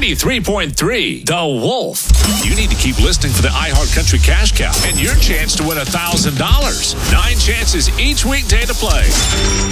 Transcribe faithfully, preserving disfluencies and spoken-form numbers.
ninety-three point three The Wolf. You need to keep listening for the iHeart Country Cash Cow and your chance to win one thousand dollars. Nine chances each weekday to play.